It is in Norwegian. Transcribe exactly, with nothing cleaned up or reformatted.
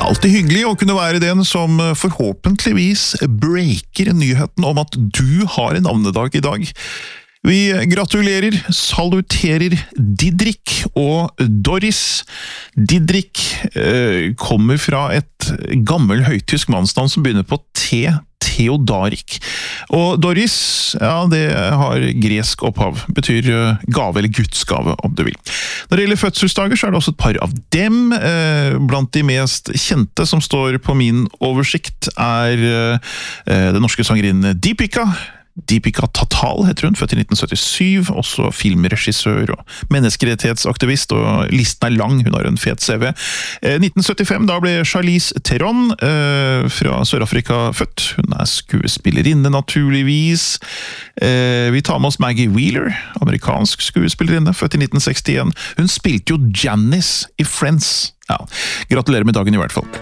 Alltid hyggelig å kunne være den som forhåpentligvis breaker nyheten om at du har en navnedag i dag. Vi gratulerer, saluterer Didrik og Doris. Didrik eh, kommer fra et gammel høytysk mannsnavn som begynner på T, Theodarik. Og Doris, ja, det har gresk opphav, betyr gave eller gudsgave, om du vil. Når det gjelder fødselsdager, så er det også et par av dem. Eh, blant de mest kjente som står på min oversikt er eh, den norske sangerinnen Deepika. Deepika Tatal heter hun, født i nitten syttisju, også filmregissør og menneskerettighetsaktivist, og listen er lang, hun har en fet C V. Eh, nitten syttifem, da ble Charlize Theron eh, fra Sør-Afrika født. Hun er skuespillerinne, naturligvis. Eh, vi tar med oss Maggie Wheeler, amerikansk skuespillerinne, født i nitten sekstien. Hun spilte jo Janice i Friends. Ja, gratulerer med dagen i hvert fall.